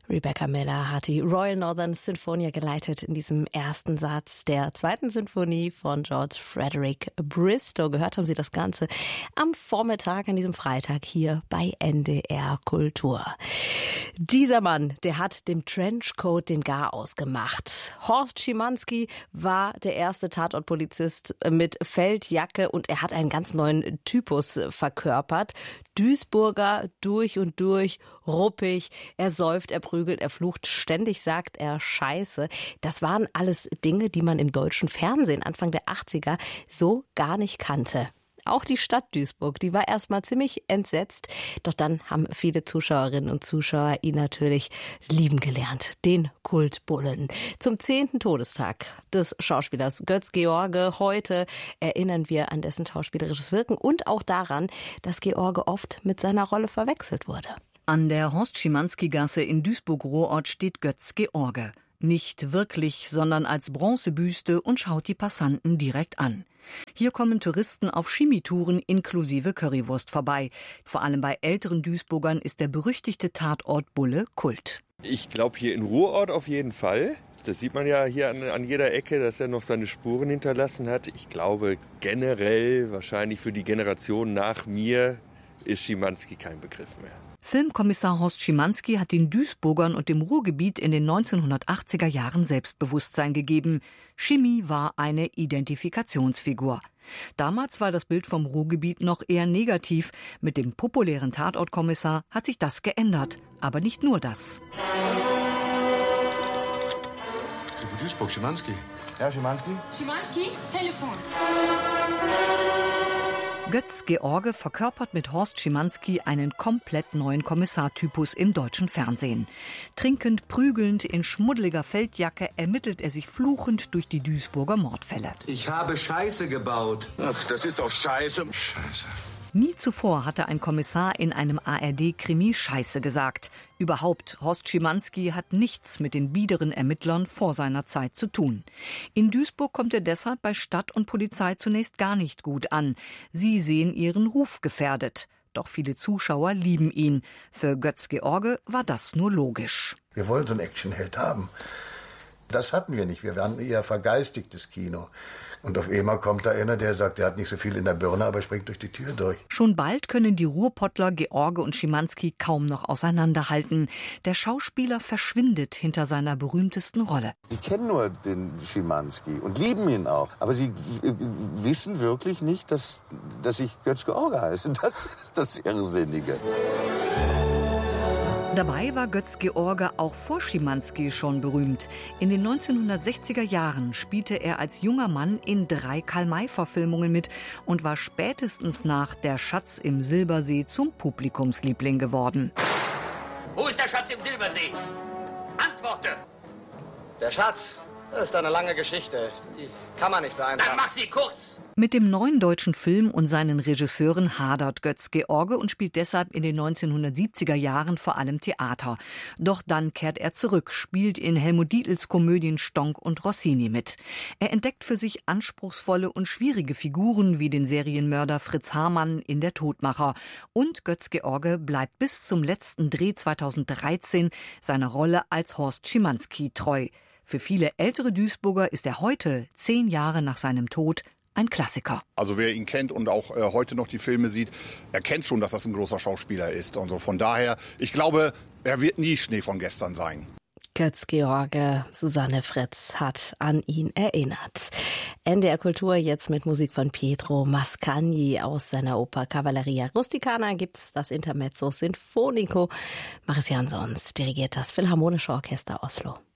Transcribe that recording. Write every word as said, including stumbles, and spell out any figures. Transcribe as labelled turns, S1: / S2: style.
S1: Rebecca Miller hat die Royal Northern Sinfonia geleitet in diesem ersten Satz der zweiten Sinfonie von George Frederick Bristow. Gehört haben Sie das Ganze am Vormittag, an diesem Freitag hier bei N D R Kultur. Dieser Mann, der hat dem Trenchcoat den Garaus gemacht. Horst Schimanski war der erste Tatortpolizist mit Feldjacke und er hat einen ganz neuen Typus verkörpert. Duisburger durch und durch, ruppig, er säuft, er prügelt, er flucht, ständig sagt er Scheiße. Das waren alles Dinge, die man im deutschen Fernsehen Anfang der achtziger so gar nicht kannte. Auch die Stadt Duisburg, die war erstmal ziemlich entsetzt. Doch dann haben viele Zuschauerinnen und Zuschauer ihn natürlich lieben gelernt, den Kultbullen. Zum zehnten Todestag des Schauspielers Götz George heute erinnern wir an dessen schauspielerisches Wirken und auch daran, dass George oft mit seiner Rolle verwechselt wurde.
S2: An der Horst-Schimanski-Gasse in Duisburg-Ruhrort steht Götz George. Nicht wirklich, sondern als Bronzebüste und schaut die Passanten direkt an. Hier kommen Touristen auf Chemietouren inklusive Currywurst vorbei. Vor allem bei älteren Duisburgern ist der berüchtigte Tatort Bulle Kult.
S3: Ich glaube hier in Ruhrort auf jeden Fall. Das sieht man ja hier an, an jeder Ecke, dass er noch seine Spuren hinterlassen hat. Ich glaube generell, wahrscheinlich für die Generation nach mir, ist Schimanski kein Begriff mehr.
S2: Filmkommissar Horst Schimanski hat den Duisburgern und dem Ruhrgebiet in den neunzehnhundertachtziger Jahren Selbstbewusstsein gegeben. Schimi war eine Identifikationsfigur. Damals war das Bild vom Ruhrgebiet noch eher negativ. Mit dem populären Tatortkommissar hat sich das geändert. Aber nicht nur das.
S4: Duisburg, Schimanski. Ja, Schimanski?
S5: Schimanski, Telefon.
S2: Götz George verkörpert mit Horst Schimanski einen komplett neuen Kommissartypus im deutschen Fernsehen. Trinkend, prügelnd, in schmuddeliger Feldjacke ermittelt er sich fluchend durch die Duisburger Mordfälle.
S6: Ich habe Scheiße gebaut.
S4: Ach, das ist doch Scheiße. Scheiße.
S2: Nie zuvor hatte ein Kommissar in einem A R D-Krimi Scheiße gesagt. Überhaupt, Horst Schimanski hat nichts mit den biederen Ermittlern vor seiner Zeit zu tun. In Duisburg kommt er deshalb bei Stadt und Polizei zunächst gar nicht gut an. Sie sehen ihren Ruf gefährdet. Doch viele Zuschauer lieben ihn. Für Götz George war das nur logisch.
S4: Wir wollen so einen Actionheld haben. Das hatten wir nicht. Wir waren eher vergeistigtes Kino. Und auf einmal kommt da einer, der sagt, er hat nicht so viel in der Birne, aber springt durch die Tür durch.
S2: Schon bald können die Ruhrpottler George und Schimanski kaum noch auseinanderhalten. Der Schauspieler verschwindet hinter seiner berühmtesten Rolle.
S7: Sie kennen nur den Schimanski und lieben ihn auch. Aber sie wissen wirklich nicht, dass, dass ich Götz George heiße. Das ist das Irrsinnige.
S2: Dabei war Götz George auch vor Schimanski schon berühmt. In den neunzehnhundertsechziger Jahren spielte er als junger Mann in drei Karl-May-Verfilmungen mit und war spätestens nach Der Schatz im Silbersee zum Publikumsliebling geworden.
S8: Wo ist der Schatz im Silbersee? Antworte!
S6: Der Schatz, das ist eine lange Geschichte. Die kann man nicht so einfach.
S8: Dann mach sie kurz!
S2: Mit dem neuen deutschen Film und seinen Regisseuren hadert Götz George und spielt deshalb in den neunzehnhundertsiebziger Jahren vor allem Theater. Doch dann kehrt er zurück, spielt in Helmut Dietls Komödien Stonk und Rossini mit. Er entdeckt für sich anspruchsvolle und schwierige Figuren wie den Serienmörder Fritz Hamann in Der Todmacher. Und Götz George bleibt bis zum letzten Dreh zweitausenddreizehn seiner Rolle als Horst Schimanski treu. Für viele ältere Duisburger ist er heute, zehn Jahre nach seinem Tod, ein Klassiker.
S9: Also wer ihn kennt und auch äh, heute noch die Filme sieht, er kennt schon, dass das ein großer Schauspieler ist. Und so von daher, ich glaube, er wird nie Schnee von gestern sein.
S1: Götz George, Susanne Fritz hat an ihn erinnert. N D R Kultur jetzt mit Musik von Pietro Mascagni aus seiner Oper Cavalleria Rusticana gibt's das Intermezzo Sinfonico. Maris Jansons dirigiert das Philharmonische Orchester Oslo.